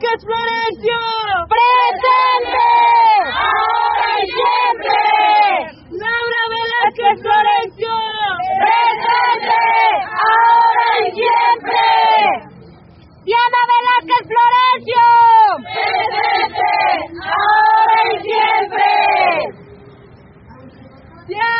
Velázquez Florencio. ¡Presente! ¡Ahora y siempre! Laura Velázquez Florencio. ¡Presente! ¡Ahora y siempre! ¡Diana Velázquez Florencio! ¡Presente! ¡Ahora y siempre! ¡Diana!